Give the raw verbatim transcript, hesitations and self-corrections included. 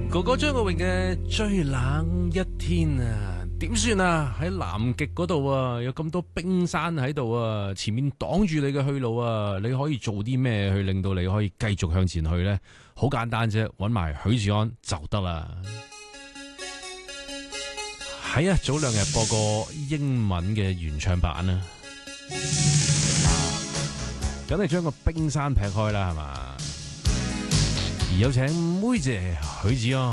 哥哥張國榮嘅最冷一天啊，點算啊？喺南極嗰度啊，有咁多冰山喺度啊，前面擋住你嘅去路啊，你可以做啲咩去令到你可以繼續向前去呢？好簡單啫，搵埋許志安就得啦。係啊，早兩日播過英文嘅原唱版啊，咁你將個冰山劈開啦，係嘛？而有請妹姐許志安。